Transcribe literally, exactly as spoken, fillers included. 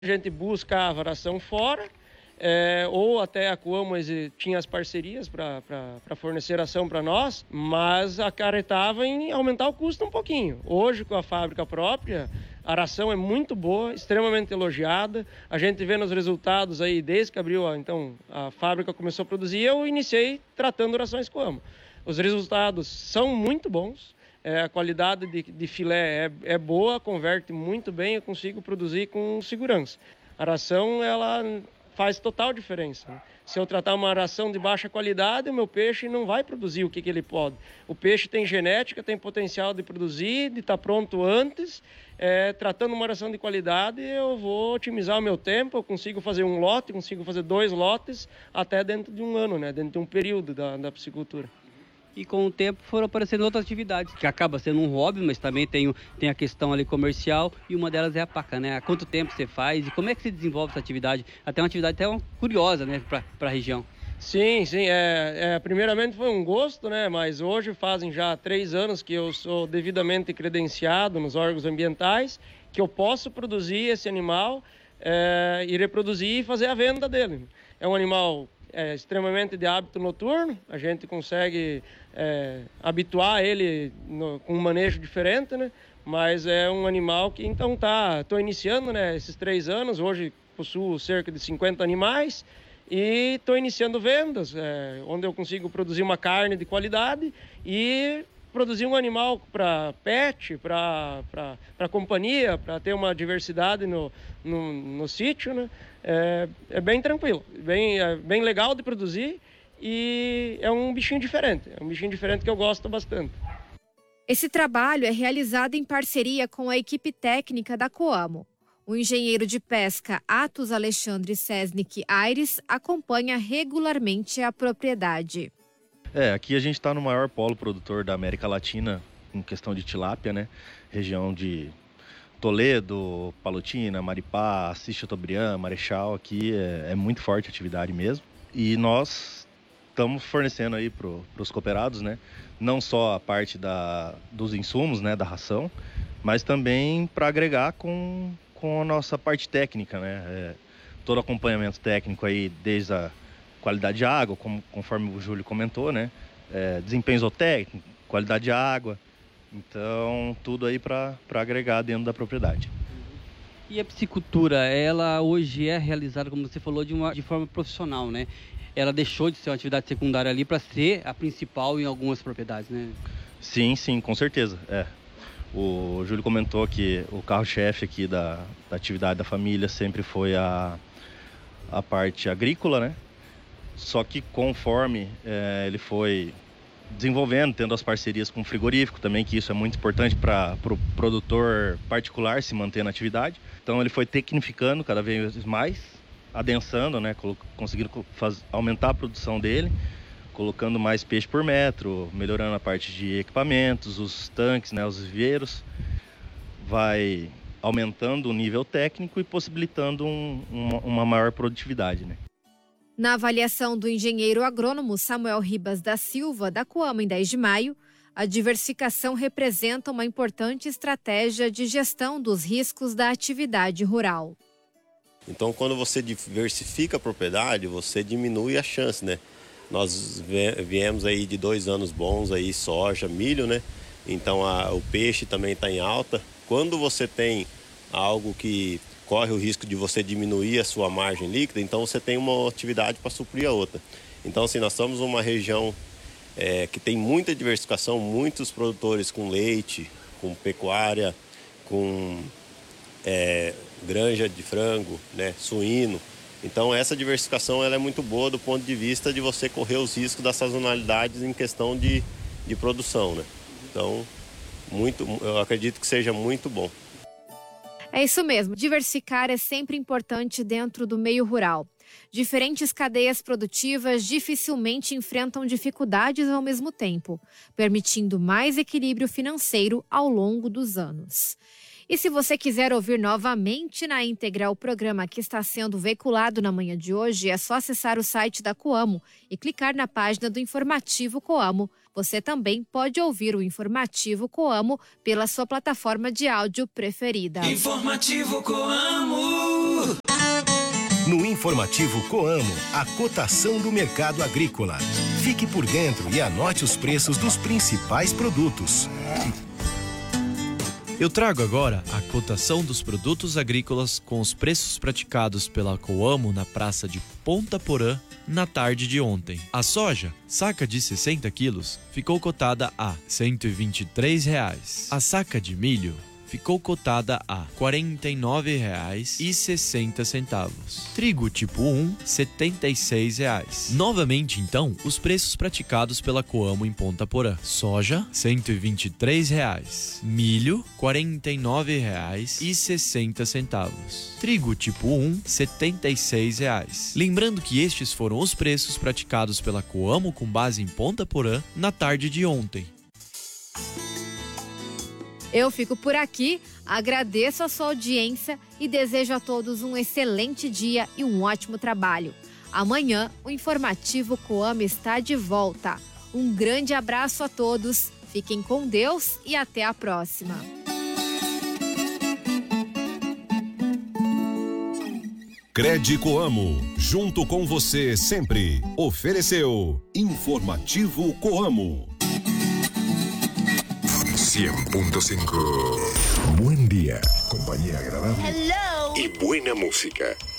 A gente buscava ração fora, é, ou até a Coamo tinha as parcerias para fornecer ração para nós, mas acarretava em aumentar o custo um pouquinho. Hoje, com a fábrica própria, a ração é muito boa, extremamente elogiada. A gente vê nos resultados aí, desde que abriu, a, então, a fábrica começou a produzir, eu iniciei tratando rações Coamo. Os resultados são muito bons. É, a qualidade de, de filé é, é boa, converte muito bem, eu consigo produzir com segurança. A ração, ela faz total diferença, né? Se eu tratar uma ração de baixa qualidade, o meu peixe não vai produzir o que, que ele pode. O peixe tem genética, tem potencial de produzir, de estar pronto antes. É, tratando uma ração de qualidade, eu vou otimizar o meu tempo, eu consigo fazer um lote, consigo fazer dois lotes até dentro de um ano, né? Dentro de um período da, da piscicultura. E com o tempo foram aparecendo outras atividades, que acaba sendo um hobby, mas também tem, tem a questão ali comercial, e uma delas é a paca, né? Há quanto tempo você faz e como é que você desenvolve essa atividade? Até uma atividade até curiosa, né, para a região. Sim, sim. É, é, primeiramente foi um gosto, né? Mas hoje fazem já três anos que eu sou devidamente credenciado nos órgãos ambientais, que eu posso produzir esse animal é, e reproduzir e fazer a venda dele. É um animal é, extremamente de hábito noturno, a gente consegue é, habituar ele no, com um manejo diferente, né? Mas é um animal que então tá, estou iniciando, né? Esses três anos, hoje possuo cerca de cinquenta animais. E estou iniciando vendas, é, onde eu consigo produzir uma carne de qualidade e produzir um animal para pet, para companhia, para ter uma diversidade no, no, no sítio, né? É, é bem tranquilo, bem, é bem legal de produzir e é um bichinho diferente, é um bichinho diferente que eu gosto bastante. Esse trabalho é realizado em parceria com a equipe técnica da Coamo. O engenheiro de pesca Atos Alexandre Sesnick Aires acompanha regularmente a propriedade. É, aqui a gente está no maior polo produtor da América Latina em questão de tilápia, né? Região de Toledo, Palotina, Maripá, Assis Chateaubriand, Marechal, aqui é, é muito forte a atividade mesmo. E nós estamos fornecendo aí para os cooperados, né? Não só a parte da, dos insumos, né? Da ração, mas também para agregar com... com a nossa parte técnica, né? É, todo acompanhamento técnico aí, desde a qualidade de água, como, conforme o Júlio comentou, né? É, desempenho zootécnico, qualidade de água, então tudo aí para agregar dentro da propriedade. E a piscicultura, ela hoje é realizada, como você falou, de, uma, de forma profissional, né? Ela deixou de ser uma atividade secundária ali para ser a principal em algumas propriedades, né? Sim, sim, com certeza, é. O Júlio comentou que o carro-chefe aqui da, da atividade da família sempre foi a, a parte agrícola, né? Só que conforme é, ele foi desenvolvendo, tendo as parcerias com o frigorífico também, que isso é muito importante para o pro produtor particular se manter na atividade. Então ele foi tecnificando cada vez mais, adensando, né? Conseguindo faz, aumentar a produção dele, colocando mais peixe por metro, melhorando a parte de equipamentos, os tanques, né, os viveiros, vai aumentando o nível técnico e possibilitando um, uma, uma maior produtividade, né? Na avaliação do engenheiro agrônomo Samuel Ribas da Silva, da Coamo em dez de maio, a diversificação representa uma importante estratégia de gestão dos riscos da atividade rural. Então, quando você diversifica a propriedade, você diminui a chance, né? Nós viemos aí de dois anos bons aí, soja, milho, né? Então a, o peixe também está em alta. Quando você tem algo que corre o risco de você diminuir a sua margem líquida, então você tem uma atividade para suprir a outra. Então, assim, nós somos uma região é, que tem muita diversificação, muitos produtores com leite, com pecuária, com é, granja de frango, né, suíno. Então essa diversificação ela é muito boa do ponto de vista de você correr os riscos das sazonalidades em questão de, de produção, né? Então, muito, eu acredito que seja muito bom. É isso mesmo, diversificar é sempre importante dentro do meio rural. Diferentes cadeias produtivas dificilmente enfrentam dificuldades ao mesmo tempo, permitindo mais equilíbrio financeiro ao longo dos anos. E se você quiser ouvir novamente na íntegra o programa que está sendo veiculado na manhã de hoje, é só acessar o site da Coamo e clicar na página do Informativo Coamo. Você também pode ouvir o Informativo Coamo pela sua plataforma de áudio preferida. Informativo Coamo. Informativo Coamo, a cotação do mercado agrícola. Fique por dentro e anote os preços dos principais produtos. Eu trago agora a cotação dos produtos agrícolas com os preços praticados pela Coamo na praça de Ponta Porã na tarde de ontem. A soja, saca de sessenta quilos, ficou cotada a cento e vinte e três reais. A saca de milho ficou cotada a quarenta e nove reais e sessenta centavos. Trigo tipo um, setenta e seis reais. Novamente, então, os preços praticados pela Coamo em Ponta Porã. Soja, cento e vinte e três reais. Milho, quarenta e nove reais e sessenta centavos. Trigo tipo um, setenta e seis reais. Lembrando que estes foram os preços praticados pela Coamo com base em Ponta Porã na tarde de ontem. Eu fico por aqui, agradeço a sua audiência e desejo a todos um excelente dia e um ótimo trabalho. Amanhã, o Informativo Coamo está de volta. Um grande abraço a todos, fiquem com Deus e até a próxima. Crede Coamo, junto com você sempre. Ofereceu Informativo Coamo. cien punto cinco. Buen día, compañía agradable. Hello. Y buena música.